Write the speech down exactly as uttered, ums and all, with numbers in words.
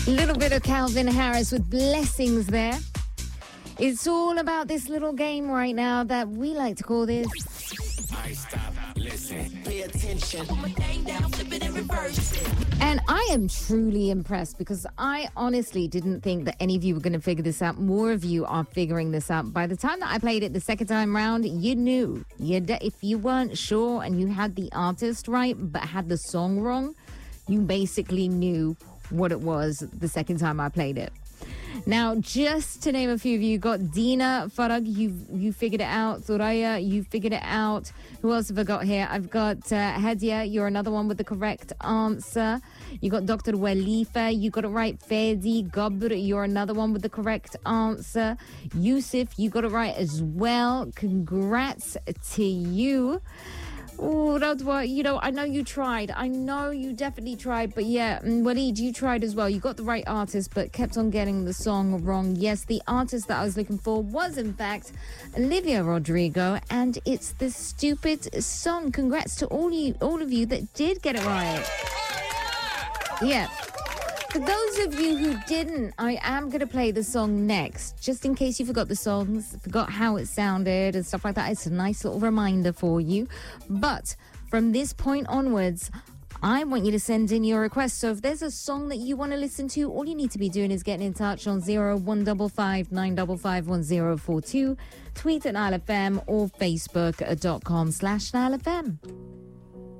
Little bit of Calvin Harris with Blessings there. It's all about this little game right now that we like to call this. I stop, listen, pay attention. Put my thing down, flip it and reverse it. And I am truly impressed because I honestly didn't think that any of you were going to figure this out. More of you are figuring this out. By the time that I played it the second time round, you knew. You de- if you weren't sure and you had the artist right but had the song wrong, you basically knew what it was the second time I played it. Now, just to name a few of you, got Dina Farag, you you figured it out. Thuraya, you figured it out. Who else have I got here? I've got uh, Hadia, you're another one with the correct answer. You got Doctor Walifa, you got it right. Fedi Gabr, you're another one with the correct answer. Yusuf, you got it right as well. Congrats to you. Oh, that's what, you know, I know you tried. I know you definitely tried. But yeah, Waleed, you tried as well. You got the right artist, but kept on getting the song wrong. Yes, the artist that I was looking for was, in fact, Olivia Rodrigo. And it's the stupid song. Congrats to all you, all of you that did get it right. Yeah. For those of you who didn't, I am going to play the song next, just in case you forgot the songs, forgot how it sounded and stuff like that. It's a nice little reminder for you. But from this point onwards, I want you to send in your requests. So if there's a song that you want to listen to, all you need to be doing is getting in touch on zero one five five nine five five one zero four two, tweet at Nile F M or facebook dot com slash Nile F M.